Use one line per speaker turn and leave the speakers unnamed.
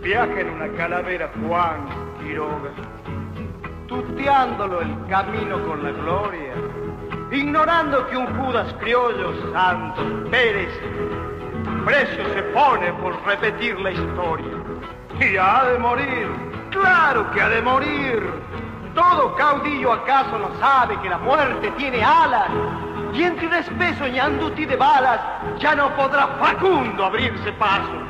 Viaja en una calavera Juan Quiroga, tuteándolo el camino con la gloria, ignorando que un Judas criollo, Santos Pérez, precio se pone por repetir la historia. Y ha de morir, claro que ha de morir. Todo caudillo acaso no sabe que la muerte tiene alas, y entre un espeso ñanduti de balas ya no podrá Facundo abrirse paso.